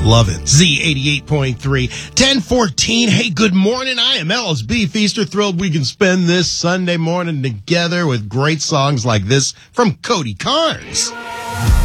Love it. Z88.3, 1014. Hey, good morning. I am LSB Feaster. Thrilled we can spend this Sunday morning together with great songs like this from Cody Carnes.